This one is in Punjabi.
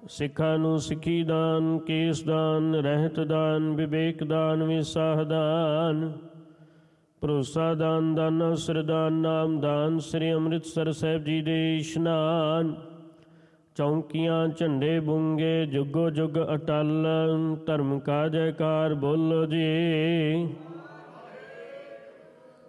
ਸਿੱਖਾਂ ਨੂੰ ਸਿੱਖੀ ਦਾਨ, ਕੇਸ ਦਾਨ, ਰਹਿਤ ਦਾਨ, ਵਿਵੇਕ ਦਾਨ, ਵਿਸਾਹ ਦਾਨ, ਭਰੋਸਾ ਦਾਨ, ਦਾਨਾ ਸਰਦਾਨ, ਨਾਮ ਦਾਨ, ਸ੍ਰੀ ਅੰਮ੍ਰਿਤਸਰ ਸਾਹਿਬ ਜੀ ਦੇ ਇਸ਼ਨਾਨ, ਚੌਂਕੀਆਂ ਝੰਡੇ ਬੁੰਗੇ, ਜੁਗੋ ਜੁਗ ਅਟਲ, ਧਰਮ ਕਾ ਜੈਕਾਰ ਬੋਲੋ ਜੀ।